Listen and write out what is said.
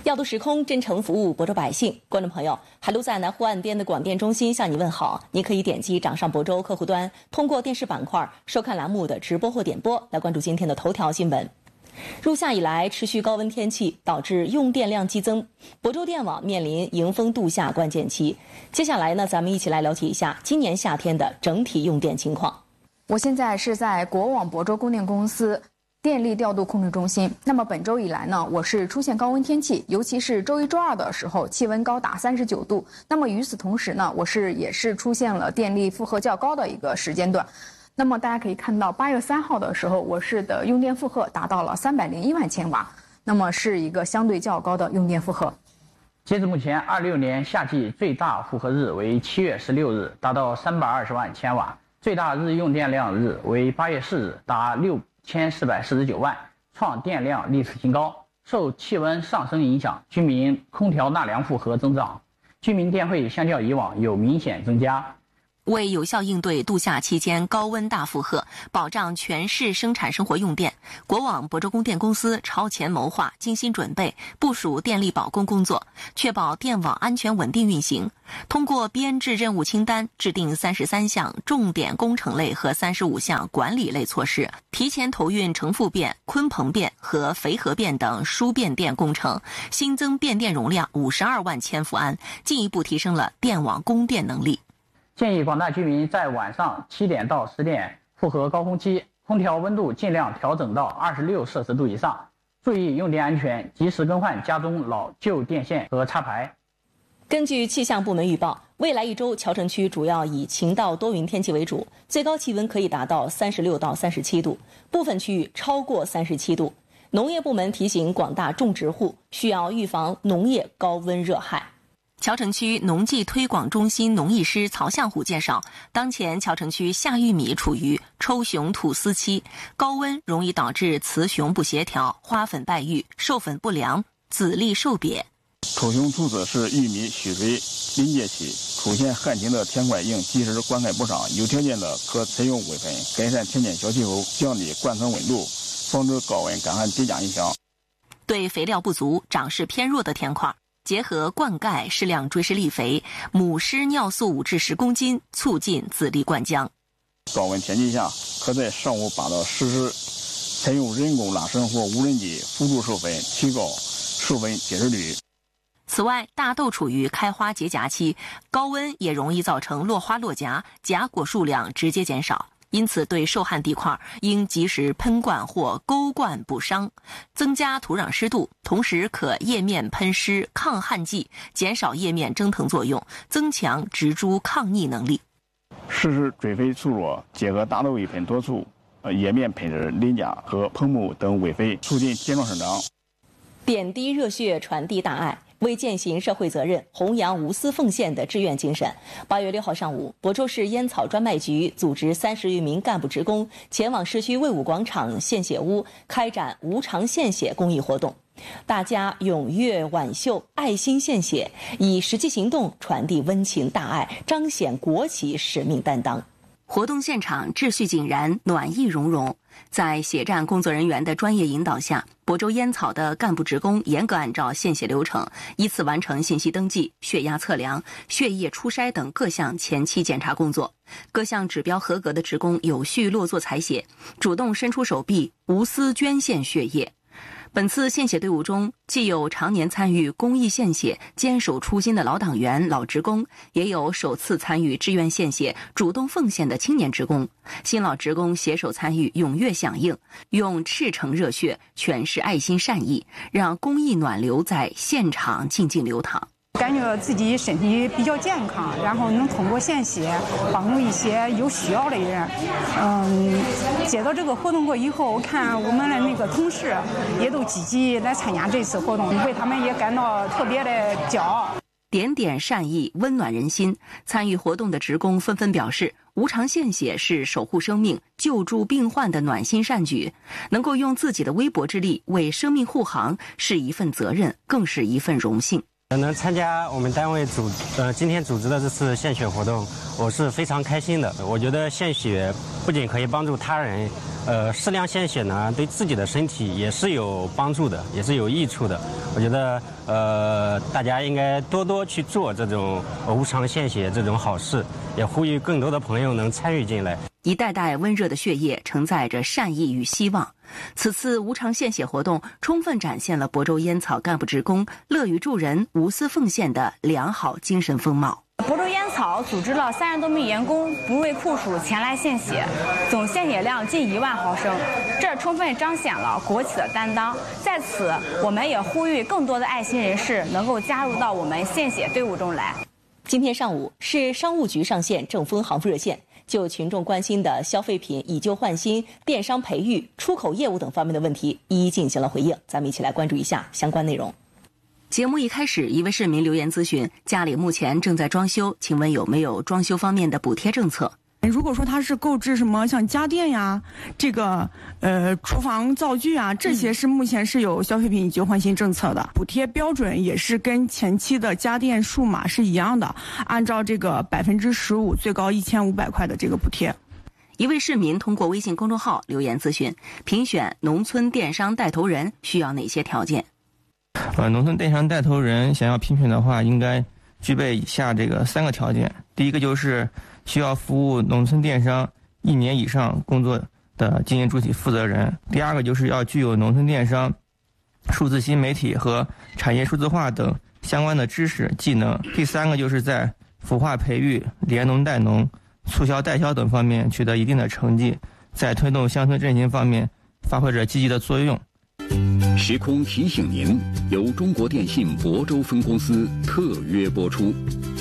耀都时空，真诚服务亳州百姓。观众朋友，海陆在南湖岸边的广电中心向你问好。你可以点击掌上亳州客户端，通过电视板块收看栏目的直播或点播，来关注今天的头条新闻。入夏以来，持续高温天气导致用电量激增，亳州电网面临迎峰度夏关键期。接下来呢，咱们一起来了解一下今年夏天的整体用电情况。 我现在是在国网亳州供电公司电力调度控制中心。那么本周以来呢，我是出现高温天气，尤其是周一、周二的时候，气温高达39度。那么与此同时呢，也是出现了电力负荷较高的一个时间段。那么大家可以看到，8月3号的时候，我市的用电负荷达到了301万千瓦，那么是一个相对较高的用电负荷。 截至目前，26年夏季最大负荷日为7月16日，达到320万千瓦，最大日用电量日为8月4日，达6449万，创电量历史新高。受气温上升影响，居民空调纳凉负荷增长，居民电费相较以往有明显增加。 为有效应对度夏期间高温大负荷，保障全市生产生活用电，国网亳州供电公司超前谋划、精心准备，部署电力保供工作，确保电网安全稳定运行。通过编制任务清单，制定33项重点工程类和35项管理类措施，提前投运成富变、鲲鹏变和肥河变等输变电工程，新增变电容量52万千伏安，进一步提升了电网供电能力。 建议广大居民在晚上7点到10点负荷高峰期，空调温度尽量调整到26摄氏度以上，注意用电安全，及时更换家中老旧电线和插排。 根据气象部门预报，未来一周桥城区主要以晴到多云天气为主，最高气温可以达到36到37度，部分区域超过37度。农业部门提醒广大种植户需要预防农业高温热害。桥城区农技推广中心农艺师曹向虎介绍，当前桥城区夏玉米处于抽雄吐丝期，高温容易导致雌雄不协调、花粉败育、授粉不良、籽粒瘦瘪。 抽雄吐丝是玉米蓄水临界期，出现旱情的田块应及时灌溉补上，有条件的可采用微粉，改善田间小气候，降低灌溉温度，防止高温干旱叠加影响。 对肥料不足、长势偏弱的田块，结合灌溉、适量追施粒肥、母狮尿素5至10公斤，促进籽粒灌浆。 高温天气下，可在上午8到10时采用人工拉伸或无人机辅助授粉，提高授粉结实率。 此外，大豆处于开花结荚期，高温也容易造成落花落荚，荚果数量直接减少。因此，对受旱地块应及时喷灌或沟灌补伤，增加土壤湿度，同时可叶面喷施抗旱剂，减少叶面蒸腾作用，增强植株抗逆能力。 适时追肥除弱，结合大豆微喷多处、叶面喷施磷钾和硼钼等微肥，促进健壮生长。 点滴热血，传递大爱，为践行社会责任，弘扬无私奉献的志愿精神。8月6号上午，亳州市烟草专卖局组织30余名干部职工前往市区卫武广场献血屋开展无偿献血公益活动。大家踊跃挽袖，爱心献血，以实际行动传递温情大爱，彰显国企使命担当。活动现场秩序井然，暖意融融。在血站工作人员的专业引导下，亳州烟草的干部职工严格按照献血流程，依次完成信息登记、血压测量、血液初筛等各项前期检查工作。各项指标合格的职工有序落座采血，主动伸出手臂，无私捐献血液。本次献血队伍中，既有常年参与公益献血、坚守初心的老党员、老职工，也有首次参与志愿献血、主动奉献的青年职工。新老职工携手参与，踊跃响应，用赤诚热血诠释爱心善意，让公益暖流在现场静静流淌。 感觉自己身体比较健康，然后能通过献血帮助一些有需要的人。接到这个活动过以后，我看我们的那个同事也都积极来参加这次活动，为他们也感到特别的骄傲。 点点善意，温暖人心。参与活动的职工纷纷表示，无偿献血是守护生命、救助病患的暖心善举，能够用自己的微薄之力为生命护航，是一份责任，更是一份荣幸。 能参加我们单位今天组织的这次献血活动，我是非常开心的。我觉得献血不仅可以帮助他人， 适量献血呢，对自己的身体也是有帮助的，也是有益处的。我觉得大家应该多多去做这种无偿献血这种好事，也呼吁更多的朋友能参与进来。 一代代温热的血液承载着善意与希望。此次无偿献血活动充分展现了亳州烟草干部职工乐于助人、无私奉献的良好精神风貌。 亳州烟草组织了30多名员工不畏酷暑前来献血，总献血量近1万毫升，这充分彰显了国企的担当。在此，我们也呼吁更多的爱心人士能够加入到我们献血队伍中来。 今天上午是商务局上线正丰行付热线，就群众关心的消费品以旧换新、电商培育、出口业务等方面的问题一一进行了回应。咱们一起来关注一下相关内容。节目一开始，一位市民留言咨询，家里目前正在装修，请问有没有装修方面的补贴政策？ 如果说它是购置什么像家电呀，这个厨房灶具啊，这些是目前是有消费品以旧换新政策的，补贴标准也是跟前期的家电数码是一样的，按照这个15%最高1500块的这个补贴。 一位市民通过微信公众号留言咨询，评选农村电商带头人需要哪些条件？ 农村电商带头人想要评选的话，应该具备以下这个3个条件。第一个就是需要服务农村电商1年以上工作的经营主体负责人。第二个就是要具有农村电商、数字新媒体和产业数字化等相关的知识技能。第3个就是在孵化培育、联农带农、促销代销等方面取得一定的成绩，在推动乡村振兴方面发挥着积极的作用。 时空提醒您，由中国电信亳州分公司特约播出。